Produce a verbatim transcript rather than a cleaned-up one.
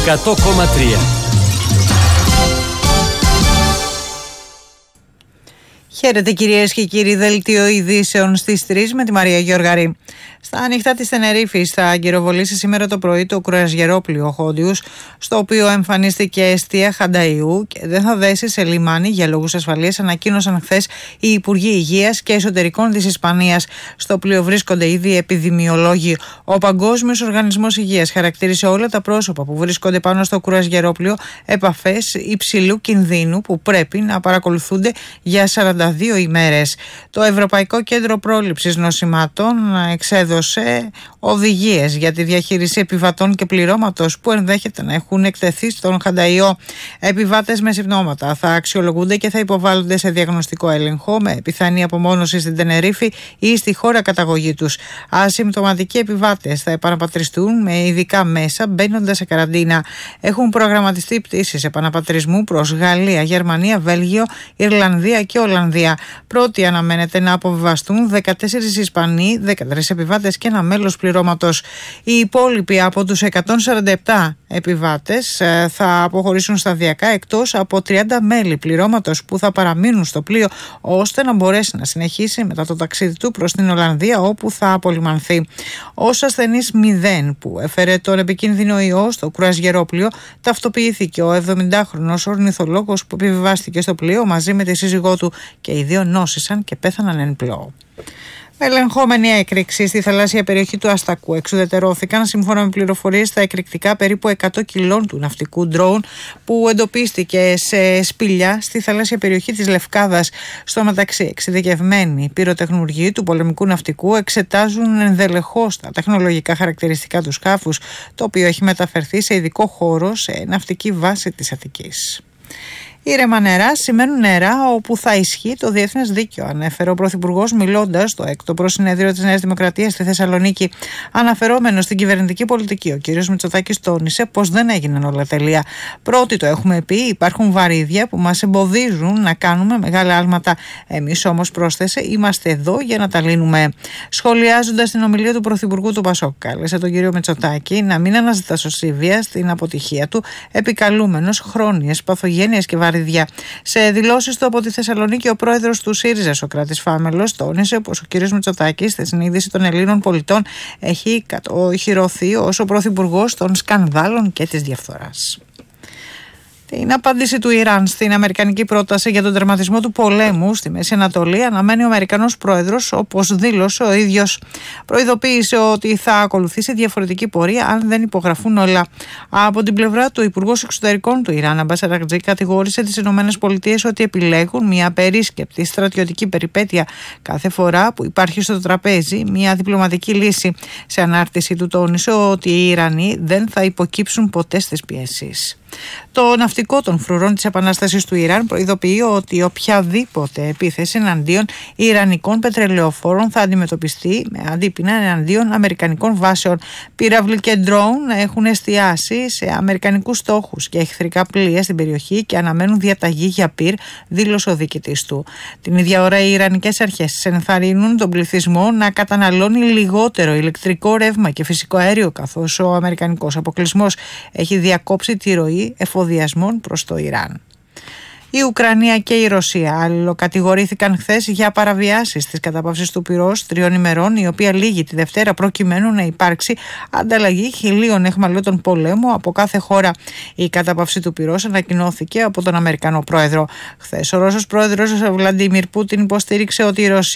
εκατό κόμμα τρία. Χαίρετε κυρίες και κύριοι, δελτίο ειδήσεων στις τρεις με τη Μαρία Γεωργαρή. Στα ανοιχτά της Τενερίφης θα αγκυροβολήσει σήμερα το πρωί το κρουαζιερόπλοιο Χόντιους, στο οποίο εμφανίστηκε εστία Χανταϊού και δεν θα δέσει σε λιμάνι για λόγους ασφαλείας, ανακοίνωσαν χθες οι Υπουργοί Υγείας και Εσωτερικών της Ισπανίας. Στο πλοίο βρίσκονται ήδη επιδημιολόγοι. Ο Παγκόσμιος Οργανισμός Υγείας χαρακτήρισε όλα τα πρόσωπα που βρίσκονται πάνω στο κρουαζιερόπλοιο επαφές υψηλού κινδύνου που πρέπει να παρακολουθούνται για σαράντα δύο ημέρες. Το Ευρωπαϊκό Κέντρο Πρόληψης Νοσημάτων εξέδωσε οδηγίες για τη διαχείριση επιβατών και πληρώματος που ενδέχεται να έχουν εκτεθεί στον Χανταϊό. Επιβάτες με συμπτώματα θα αξιολογούνται και θα υποβάλλονται σε διαγνωστικό έλεγχο με πιθανή απομόνωση στην Τενερίφη ή στη χώρα καταγωγή τους. Ασυμπτωματικοί επιβάτες θα επαναπατριστούν με ειδικά μέσα μπαίνοντας σε καραντίνα. Έχουν προγραμματιστεί πτήσεις επαναπατρισμού προς Γαλλία, Γερμανία, Βέλγιο, Ιρλανδία και Ολλανδία. Πρώτοι αναμένεται να αποβιβαστούν δεκατέσσερις Ισπανοί, δεκατρείς επιβάτες και ένα μέλος πληρώματος. Οι υπόλοιποι από τους εκατόν σαράντα επτά επιβάτες θα αποχωρήσουν σταδιακά, εκτός από τριάντα μέλη πληρώματος που θα παραμείνουν στο πλοίο ώστε να μπορέσει να συνεχίσει μετά το ταξίδι του προς την Ολλανδία, όπου θα απολυμανθεί. Ως ασθενής μηδέν που έφερε τον επικίνδυνο ιό στο κρουαζιερόπλοιο ταυτοποιήθηκε ο εβδομηντάχρονος ορνηθολόγος που επιβιβάστηκε στο πλοίο μαζί με τη σύζυγό του και οι δύο νόσησαν και πέθαναν εν πλώω. Ελεγχόμενη έκρηξη στη θαλάσσια περιοχή του Αστακού εξουδετερώθηκαν, σύμφωνα με πληροφορίες, στα εκρηκτικά περίπου εκατό κιλών του ναυτικού ντρόουν που εντοπίστηκε σε σπήλια στη θαλάσσια περιοχή της Λευκάδας. Στο μεταξύ, εξειδικευμένοι πυροτεχνουργοί του πολεμικού ναυτικού εξετάζουν ενδελεχώς τα τεχνολογικά χαρακτηριστικά του σκάφους, το οποίο έχει μεταφερθεί σε ειδικό χώρο σε ναυτική βάση της Αττικής. Ήρεμα νερά σημαίνουν νερά όπου θα ισχύει το διεθνές δίκαιο, ανέφερε ο Πρωθυπουργός μιλώντας στο έκτο προσυνέδριο της Νέας Δημοκρατίας στη Θεσσαλονίκη. Αναφερόμενος στην κυβερνητική πολιτική, ο κ. Μητσοτάκης τόνισε πως δεν έγιναν όλα τελεία. Πρώτοι το έχουμε πει, υπάρχουν βαρύδια που μας εμποδίζουν να κάνουμε μεγάλα άλματα. Εμείς όμως, πρόσθεσε, είμαστε εδώ για να τα λύνουμε. Σχολιάζοντας την ομιλία του Πρωθυπουργού του Πασόκ, κάλεσε τον κ. Μητσοτάκη να μην αναζητά σωσίβια στην αποτυχία του, επικαλούμενος χρόνιες παθογένειες και βαρύδια. Σε δηλώσεις του από τη Θεσσαλονίκη, ο πρόεδρος του ΣΥΡΙΖΑ, Σωκράτης Φάμελος, τόνισε πως ο κ. Μητσοτάκης, στη συνείδηση των Ελλήνων πολιτών, έχει κατοχυρωθεί ως ο πρωθυπουργός των σκανδάλων και της διαφθοράς. Την απάντηση του Ιράν στην αμερικανική πρόταση για τον τερματισμό του πολέμου στη Μέση Ανατολή αναμένει ο Αμερικανός πρόεδρος, όπως δήλωσε ο ίδιος. Προειδοποίησε ότι θα ακολουθήσει διαφορετική πορεία αν δεν υπογραφούν όλα. Από την πλευρά του, Υπουργός Εξωτερικών του Ιράν, Αμπάς Αραγκτζή, κατηγόρησε τις ΗΠΑ ότι επιλέγουν μια απερίσκεπτη στρατιωτική περιπέτεια κάθε φορά που υπάρχει στο τραπέζι μια διπλωματική λύση. Σε ανάρτηση του τόνισε ότι οι Ιρανοί δεν θα υποκύψουν ποτέ στις πιέσεις. Το ναυτικό των φρουρών της Επανάστασης του Ιράν προειδοποιεί ότι οποιαδήποτε επίθεση εναντίον ιρανικών πετρελαιοφόρων θα αντιμετωπιστεί με αντίπεινα εναντίον αμερικανικών βάσεων. Πύραυλοι και ντρόουν έχουν εστιάσει σε αμερικανικούς στόχους και εχθρικά πλοία στην περιοχή και αναμένουν διαταγή για πυρ, δήλωσε ο διοικητής του. Την ίδια ώρα, οι ιρανικές αρχές ενθαρρύνουν τον πληθυσμό να καταναλώνει λιγότερο ηλεκτρικό ρεύμα και φυσικό αέριο, καθώς ο αμερικανικός αποκλεισμός έχει διακόψει τη ροή εφοδιασμών προς το Ιράν. Η Ουκρανία και η Ρωσία αλληλοκατηγορήθηκαν χθες για παραβιάσεις της κατάπαυσης του πυρός τριών ημερών, η οποία λήγει τη Δευτέρα προκειμένου να υπάρξει ανταλλαγή χιλίων αιχμαλώτων πολέμου από κάθε χώρα. Η κατάπαυση του πυρός ανακοινώθηκε από τον Αμερικανό πρόεδρο. Χθες ο Ρώσος πρόεδρος Βλαντίμιρ Πούτιν υποστήριξε ότι η Ρωσία